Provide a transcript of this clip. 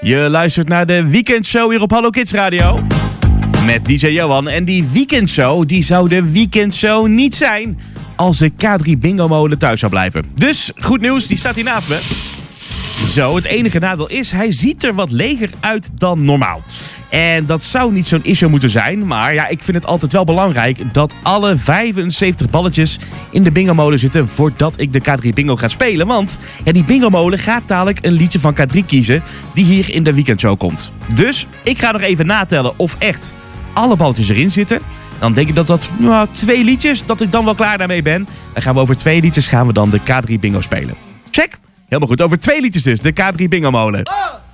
Je luistert naar de weekendshow hier op Hallo Kids Radio. Met DJ Johan. En die weekendshow, die zou de weekendshow niet zijn als de K3 Bingo Molen thuis zou blijven. Dus, goed nieuws, die staat hier naast me. Zo, het enige nadeel is, hij ziet er wat leger uit dan normaal. En dat zou niet zo'n issue moeten zijn, maar ja, ik vind het altijd wel belangrijk dat alle 75 balletjes in de bingo-molen zitten voordat ik de K3 Bingo ga spelen. Want ja, die bingo-molen gaat dadelijk een liedje van K3 kiezen die hier in de weekendshow komt. Dus ik ga nog even natellen of echt alle balletjes erin zitten. Dan denk ik dat 2 liedjes, dat ik dan wel klaar daarmee ben. Dan gaan we over 2 liedjes gaan we dan de K3 Bingo spelen. Check! Helemaal goed, over 2 liedjes dus, de K3 Bingo Molen.